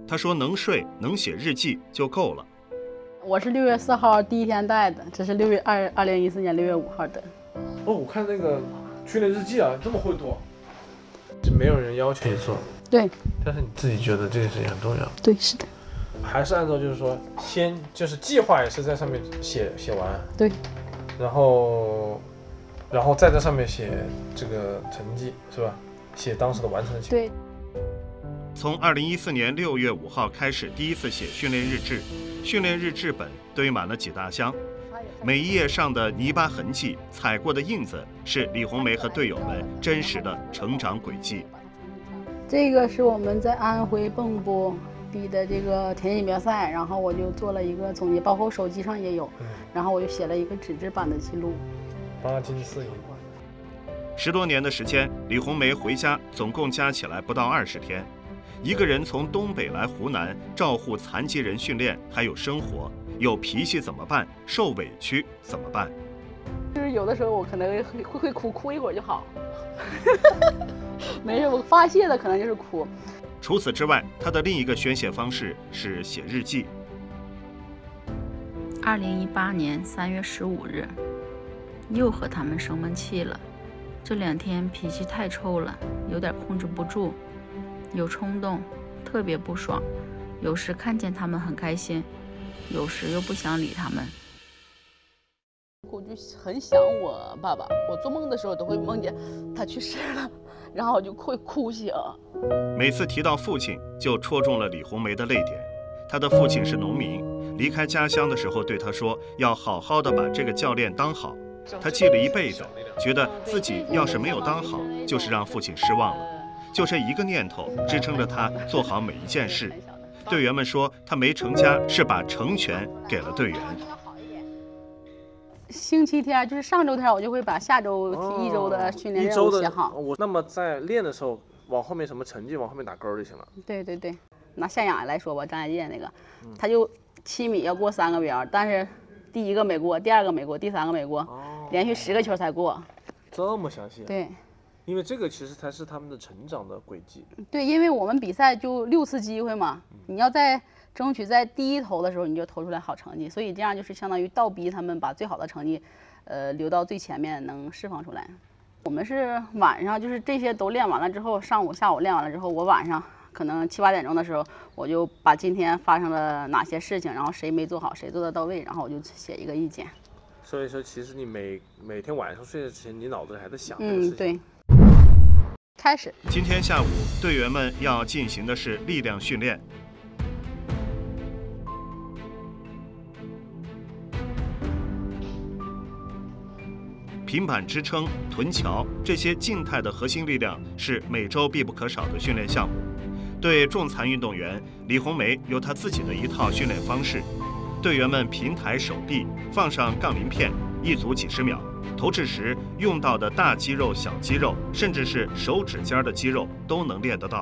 他说能睡能写日记就够了。 我是6月4号第一天带的，这是2014年6月5号的。 哦，我看那个训练日记啊，这么会读，是没有人要求你做， 对， 但是你自己觉得这件事情很重要。 对，是的。 还是按照就是说，先就是计划也是在上面写完， 对， 然后再在上面写这个成绩，是吧？写当时的完成的情况。 对。 从2014年6月5号开始，第一次写训练日志，训练日志本堆满了几大箱，每一页上的泥巴痕迹、踩过的印子，是李红梅和队友们真实的成长轨迹。 这个是我们在安徽蚌埠比的这个田径比赛，然后我就做了一个总结，包括手机上也有，然后我就写了一个纸质版的记录。 8金4银。 10多年的时间，李红梅回家总共加起来不到20天。一个人从东北来湖南照护残疾人训练，还有生活，有脾气怎么办？受委屈怎么办？ 就是有的时候我可能会哭一会儿就好，没事，我发泄的可能就是哭。 除此之外，他的另一个宣泄方式是写日记。 2018年3月15日，又和他们生闷气了。这2天脾气太臭了，有点控制不住，有冲动，特别不爽。有时看见他们很开心，有时又不想理他们。 我就很想我爸爸，我做梦的时候都会梦见他去世了，然后我就会哭醒。 每次提到父亲，就戳中了李红梅的泪点。她的父亲是农民，离开家乡的时候对她说，要好好的把这个教练当好。她记了一辈子，觉得自己要是没有当好，就是让父亲失望了。就这一个念头支撑着她做好每一件事。队员们说，她没成家是把成全给了队员。 星期天就是上周天，我就会把下周1周的训练任务写好。 那么在练的时候，往后面什么成绩往后面打勾就行了。 对对对，拿象牙来说吧，张家界那个，他就7米要过3个标，但是第1个没过，第2个没过，第3个没过，连续10个球才过。 这么详细？ 对， 因为这个其实才是他们的成长的轨迹。 对，因为我们比赛就6次机会嘛，你要在争取在第一投的时候你就投出来好成绩，所以这样就是相当于倒逼他们把最好的成绩，留到最前面能释放出来。我们是晚上就是这些都练完了之后，上午下午练完了之后，我晚上可能7、8点钟的时候，我就把今天发生了哪些事情，然后谁没做好，谁做得到位，然后我就写一个意见。 所以说，其实你每天晚上睡之前，你脑子还在想这个事情。 对。开始。 今天下午，队员们要进行的是力量训练。平板支撑、臀桥这些静态的核心力量是每周必不可少的训练项目。对重残运动员，李红梅有她自己的一套训练方式。队员们平抬手臂，放上杠铃片，一组几十秒。投掷时用到的大肌肉、小肌肉，甚至是手指尖的肌肉都能练得到。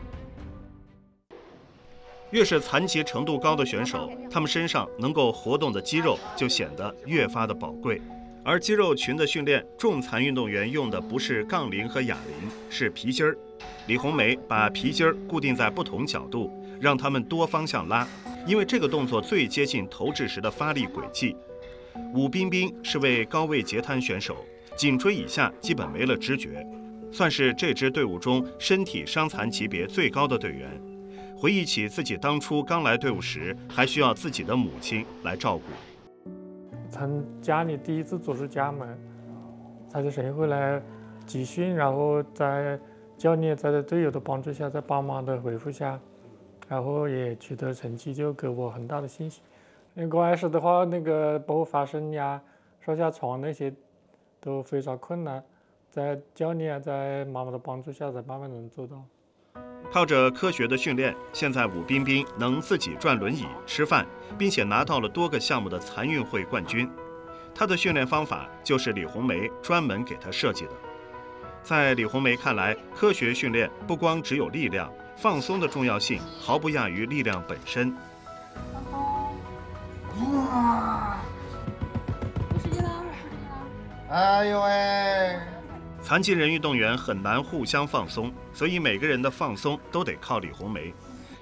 越是残疾程度高的选手，他们身上能够活动的肌肉就显得越发的宝贵。而肌肉群的训练，重残运动员用的不是杠铃和哑铃，是皮筋儿。李红梅把皮筋儿固定在不同角度，让他们多方向拉，因为这个动作最接近投掷时的发力轨迹。武彬彬是位高位截瘫选手，颈椎以下基本没了知觉，算是这支队伍中身体伤残级别最高的队员。回忆起自己当初刚来队伍时，还需要自己的母亲来照顾。 从家里第一次走出家门，才就学会了集训，然后在教练在队友的帮助下，在帮忙的回复下，然后也取得成绩，就给我很大的信心。刚开始的话，包括发声呀、上下床那些都非常困难，在教练在妈妈的帮助下，才慢慢能做到。 靠着科学的训练，现在武彬彬能自己转轮椅、吃饭，并且拿到了多个项目的残运会冠军。他的训练方法就是李红梅专门给他设计的。在李红梅看来，科学训练不光只有力量，放松的重要性毫不亚于力量本身。 哇！哎呦喂！ 残疾人运动员很难互相放松，所以每个人的放松都得靠李红梅。